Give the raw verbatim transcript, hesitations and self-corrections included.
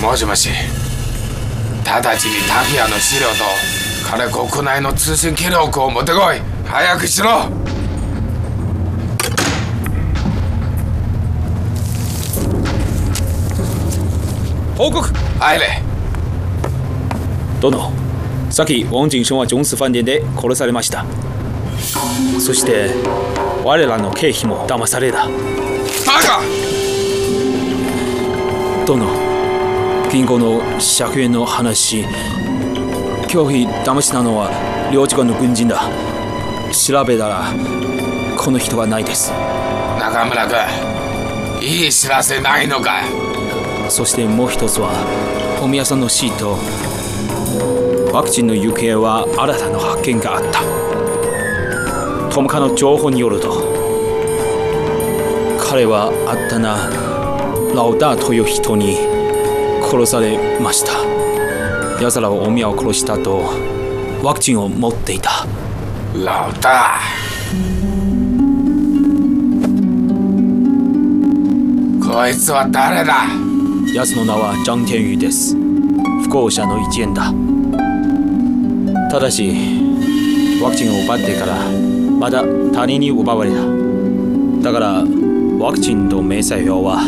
もしもし、直ちに滝谷の資料と彼国内の通信記録を持ってこい。早くしろ。 報告。 入れ。 殿、さっき王景生はジョンス飯店で殺されました。そして我らの経費も騙された。 バカ！ 殿、銀行のひゃくえんの話、経費騙したのは領事館の軍人だ。調べたらこの人はないです。 中村君、いい知らせないのか。 そしてもう一つはお宮さんの死とワクチンの行方は新たな発見があった。トムカの情報によると、彼はあったなラウダーという人に殺されました。奴らはお宮を殺したとワクチンを持っていた。 ラウダー、こいつは誰だ。 奴の名はジャン・テンユです。不幸者の一員だ。ただしワクチンを奪ってからまだ他人に奪われた。だからワクチンと明細表は